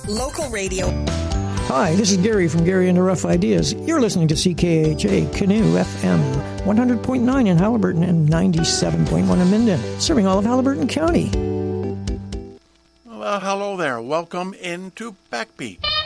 local radio. Hi, this is Gary from Gary and the Rough Ideas. You're listening to CKHA Canoe FM 100.9 in Haliburton and 97.1 in Minden, serving all of Haliburton County. Well, hello there. Welcome into Backbeat.